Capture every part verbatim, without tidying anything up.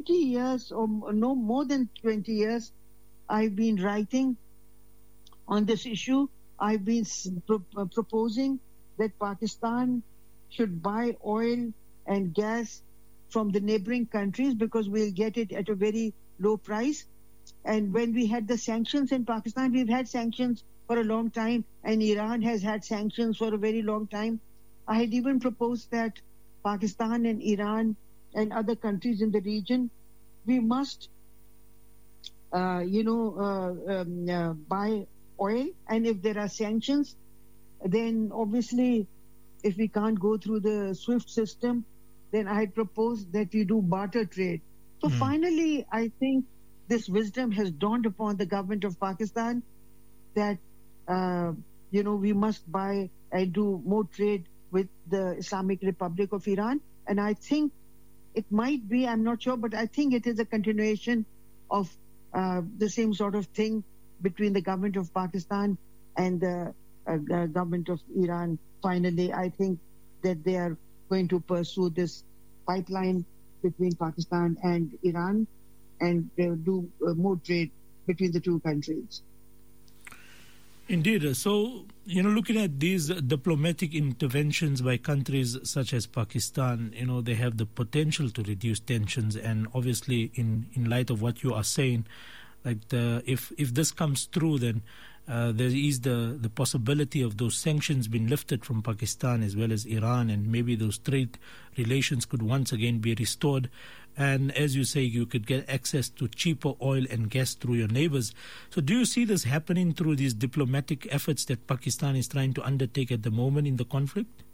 twenty years or no more than twenty years, I've been writing on this issue. I've been pro- uh, proposing that Pakistan should buy oil and gas from the neighboring countries because we'll get it at a very low price. And when we had the sanctions in Pakistan, we've had sanctions for a long time, and Iran has had sanctions for a very long time. I had even proposed that Pakistan and Iran and other countries in the region, we must, uh, you know, uh, um, uh, buy oil. And if there are sanctions, then obviously, if we can't go through the SWIFT system, then I had proposed that we do barter trade. So mm. finally, I think this wisdom has dawned upon the government of Pakistan that, uh, you know, we must buy and do more trade with the Islamic Republic of Iran. And I think it might be, I'm not sure, but I think it is a continuation of uh, the same sort of thing between the government of Pakistan and the uh, government of Iran. Finally, I think that they are going to pursue this pipeline between Pakistan and Iran and uh, do uh, more trade between the two countries. Indeed. So, you know, looking at these diplomatic interventions by countries such as Pakistan, you know, they have the potential to reduce tensions. And obviously, in, in light of what you are saying, like the, if, if this comes through, then uh, there is the, the possibility of those sanctions being lifted from Pakistan as well as Iran, and maybe those trade relations could once again be restored. And as you say, you could get access to cheaper oil and gas through your neighbors. So do you see this happening through these diplomatic efforts that Pakistan is trying to undertake at the moment in the conflict?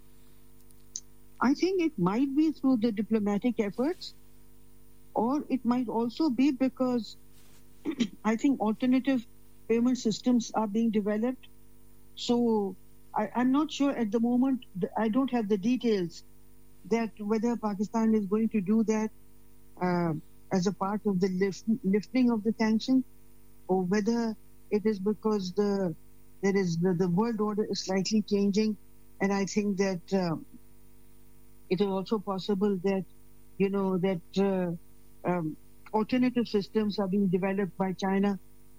I think it might be through the diplomatic efforts, or it might also be because I think alternative payment systems are being developed. So I, I'm not sure at the moment, I don't have the details that whether Pakistan is going to do that uh, as a part of the lift, lifting of the sanctions, or whether it is because the there is the, the world order is slightly changing, and I think that um, it is also possible that you know that uh, um, alternative systems are being developed by China.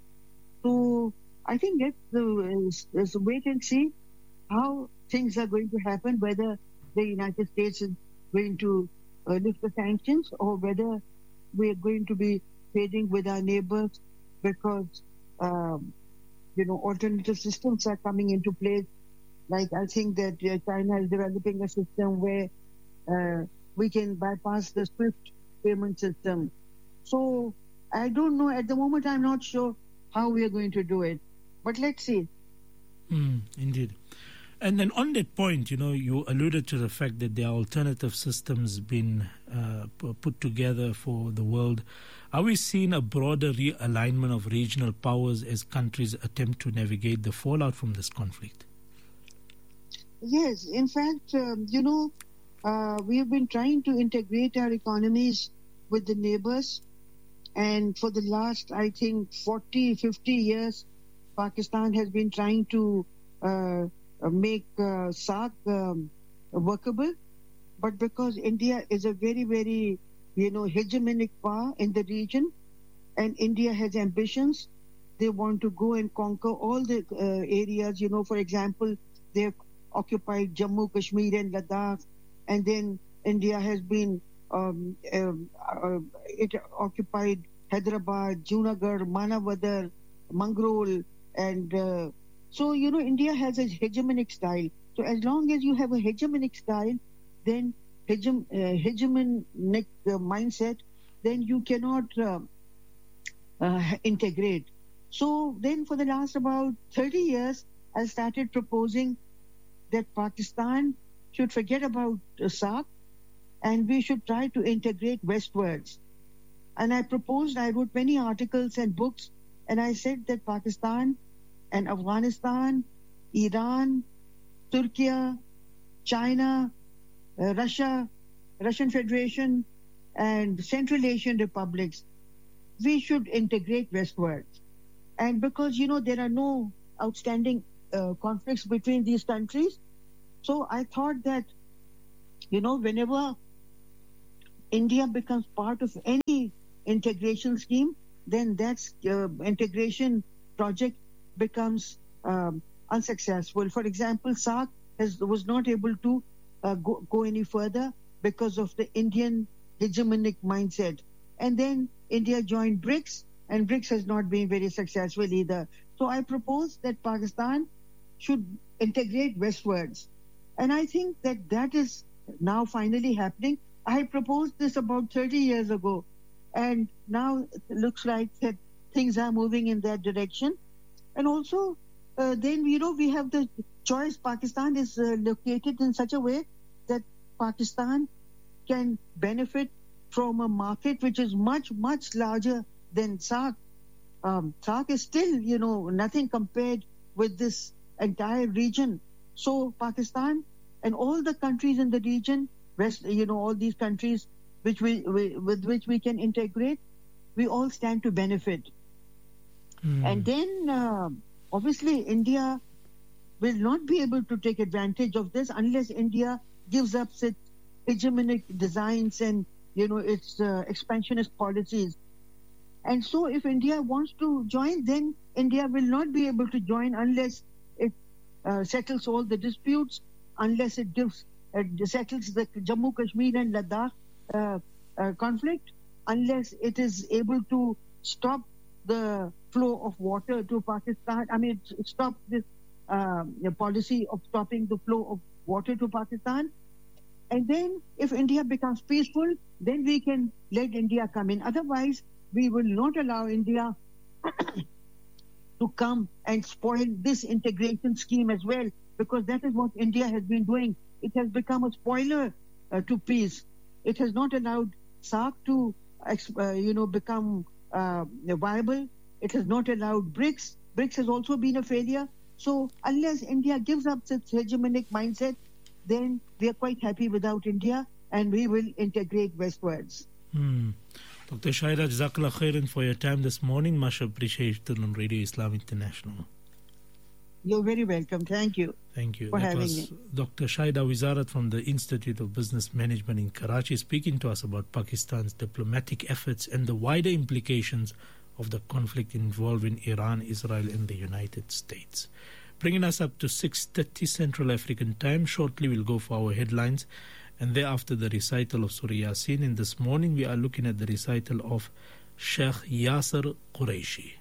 So I think let's, uh, let's wait and see how things are going to happen, whether the United States is going to uh, lift the sanctions or whether we are going to be trading with our neighbors because, um, you know, alternative systems are coming into place. Like I think that uh, China is developing a system where uh, we can bypass the SWIFT payment system. So I don't know. At the moment, I'm not sure how we are going to do it. But let's see. Mm, indeed. And then on that point, you know, you alluded to the fact that there are alternative systems being uh, put together for the world. Are we seeing a broader realignment of regional powers as countries attempt to navigate the fallout from this conflict? Yes. In fact, um, you know, uh, we have been trying to integrate our economies with the neighbors. And for the last, I think, forty, fifty years, Pakistan has been trying to uh, make uh, SAARC um, workable, but because India is a very, very, you know, hegemonic power in the region, and India has ambitions, they want to go and conquer all the uh, areas. You know, for example, they've occupied Jammu, Kashmir, and Ladakh, and then India has been um, um, uh, it occupied Hyderabad, Junagadh, Manavadar, Mangrol, and uh, so, you know, India has a hegemonic style. So as long as you have a hegemonic style, then hegem, uh, hegemonic uh, mindset, then you cannot uh, uh, integrate. So then for the last about thirty years, I started proposing that Pakistan should forget about uh, SAARC and we should try to integrate westwards. And I proposed, I wrote many articles and books, and I said that Pakistan and Afghanistan, Iran, Turkey, China, uh, Russia, Russian Federation, and Central Asian republics, we should integrate westwards. And because, you know, there are no outstanding uh, conflicts between these countries, so I thought that, you know, whenever India becomes part of any integration scheme, then that uh, integration project becomes um, unsuccessful. For example, SAARC has, was not able to uh, go, go any further because of the Indian hegemonic mindset. And then India joined BRICS, and BRICS has not been very successful either. So I propose that Pakistan should integrate westwards. And I think that that is now finally happening. I proposed this about thirty years ago, and now it looks like that things are moving in that direction. And also, uh, then, you know, we have the choice. Pakistan is uh, located in such a way that Pakistan can benefit from a market which is much, much larger than SAARC. Um, SAARC is still, you know, nothing compared with this entire region. So Pakistan and all the countries in the region, West, you know, all these countries which we, we with which we can integrate, we all stand to benefit. Mm. And then, uh, obviously, India will not be able to take advantage of this unless India gives up its hegemonic designs and, you know, its uh, expansionist policies. And so if India wants to join, then India will not be able to join unless it uh, settles all the disputes, unless it gives uh, settles the Jammu, Kashmir and Ladakh uh, uh, conflict, unless it is able to stop the flow of water to Pakistan. I mean, stop this uh, policy of stopping the flow of water to Pakistan. And then if India becomes peaceful, then we can let India come in. Otherwise, we will not allow India to come and spoil this integration scheme as well, because that is what India has been doing. It has become a spoiler uh, to peace. It has not allowed SAARC to, uh, you know, become uh, viable. It has not allowed BRICS. BRICS has also been a failure. So unless India gives up its hegemonic mindset, then we are quite happy without India, and we will integrate westwards. Hmm. Doctor Shaida, Jazakallah khairan for your time this morning. Much appreciated on Radio Islam International. You're very welcome. Thank you. Thank you. For that having was me. Doctor Shaida Wizarat from the Institute of Business Management in Karachi, speaking to us about Pakistan's diplomatic efforts and the wider implications of the conflict involving Iran, Israel and the United States. Bringing us up to six thirty Central African time. Shortly we'll go for our headlines, and thereafter the recital of Surah Yasin. And this morning we are looking at the recital of Sheikh Yasser Qureshi.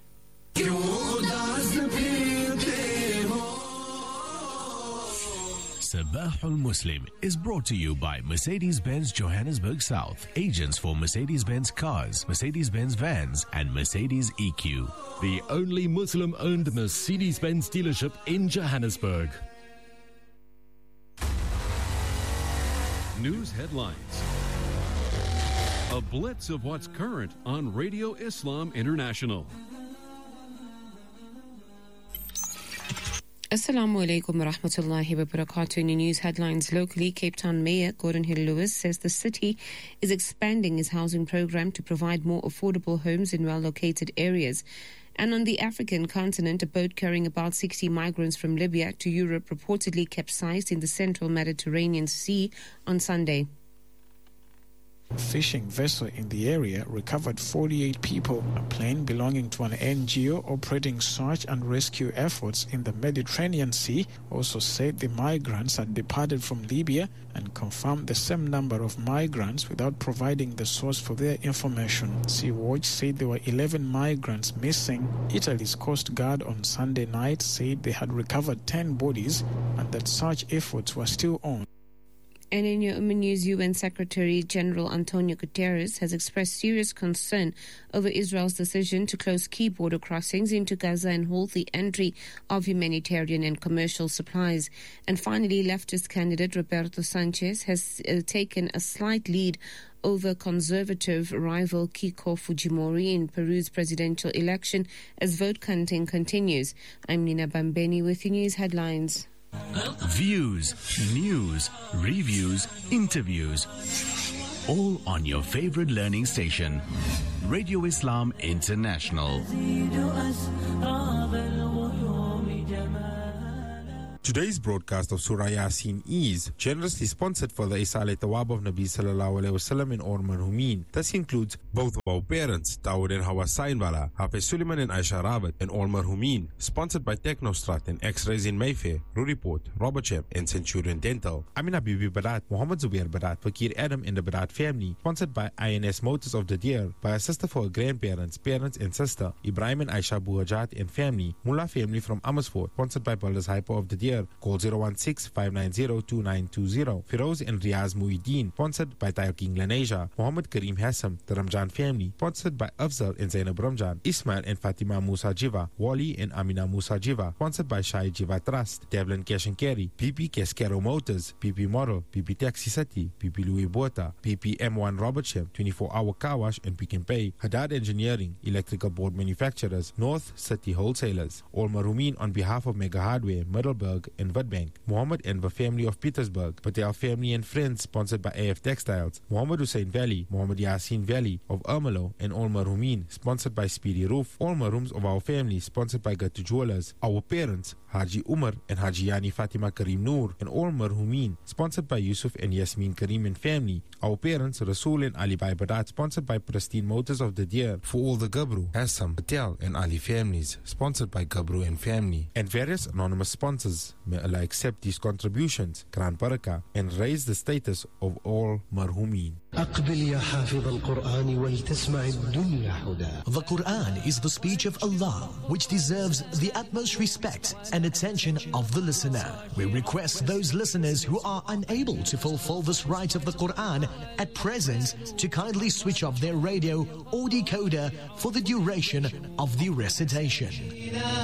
Sabahul Muslim is brought to you by Mercedes-Benz Johannesburg South, agents for Mercedes-Benz cars, Mercedes-Benz vans and Mercedes E Q. The only Muslim-owned Mercedes-Benz dealership in Johannesburg. News headlines. A blitz of what's current on Radio Islam International. Assalamu alaikum wa rahmatullahi wa barakatuh. In news headlines locally, Cape Town Mayor Gordon Hill-Lewis says the city is expanding its housing program to provide more affordable homes in well-located areas. And on the African continent, a boat carrying about sixty migrants from Libya to Europe reportedly capsized in the central Mediterranean Sea on Sunday. A fishing vessel in the area recovered forty-eight people. A plane belonging to an N G O operating search and rescue efforts in the Mediterranean Sea also said the migrants had departed from Libya and confirmed the same number of migrants without providing the source for their information. Sea-Watch said there were eleven migrants missing. Italy's Coast Guard on Sunday night said they had recovered ten bodies and that search efforts were still on. And in your news, U N Secretary General Antonio Guterres has expressed serious concern over Israel's decision to close key border crossings into Gaza and hold the entry of humanitarian and commercial supplies. And finally, leftist candidate Roberto Sanchez has uh, taken a slight lead over conservative rival Keiko Fujimori in Peru's presidential election as vote counting continues. I'm Nina Bambeni with your news headlines. Views, news, reviews, interviews. All on your favorite learning station, Radio Islam International. To Today's broadcast of Surah Yasin is generously sponsored for the Isale Tawab of Nabi Sallallahu Alaihi Wasallam in Or Marhumin. This includes both of our parents, Dawood and Hawa Sainwala, Hafiz Suleiman and Aisha Rawat, and Or Marhumin. Sponsored by Technostrat and X-Rays in Mayfair, Ruriport, Robertsham, and Centurion Dental. Amina Bibi Barat, Muhammad Zubair Barat, Fakir Adam and the Barat family. Sponsored by I N S Motors of the Deer, by a sister for her grandparents, parents and sister, Ibrahim and Aisha Buhajat and family. Mullah family from Amersfoort. Sponsored by Builders Hyper of the Deer. Call zero one six, five nine zero, two nine two zero. Firoz and Riaz Muhyiddin. Sponsored by Tayo King Laneja. Muhammad Kareem Hassam, the Ramjan family. Sponsored by Afzal and Zainab Ramjan. Ismail and Fatima Musa Jiva. Wali and Amina Musa Jiva. Sponsored by Shai Jiva Trust. Devlin Cash and Carry. P P Cascaro Motors. P P Model. P P Taxi City. P P Louis Bota. P P M one Robertsham. twenty-four hour car wash and Pick and Pay. Haddad Engineering. Electrical board manufacturers. North City Wholesalers. All Marumin on behalf of Mega Hardware, Middleburg and Witbank. Muhammad and the family of Petersburg. Patel family and friends, sponsored by A F Textiles. Muhammad Hussein Valley. Muhammad Yasin Valley of Ermelo and All Marumin, sponsored by Speedy Roof. All Marums of our family, sponsored by Gatu Jewelers. Our parents, Haji Umar and Haji Yani Fatima Karim Noor and All Marhumin, sponsored by Yusuf and Yasmin Karim and family. Our parents, Rasul and Ali Bai Badat, sponsored by Pristine Motors of the Deer. For all the Gabru, Hassam, Patel and Ali families, sponsored by Gabru and family. And various anonymous sponsors. May Allah accept these contributions, Quran Barakah, and raise the status of all Marhumin. The Quran is the speech of Allah, which deserves the utmost respect and attention of the listener. We request those listeners who are unable to fulfill this right of the Quran at present to kindly switch off their radio or decoder for the duration of the recitation.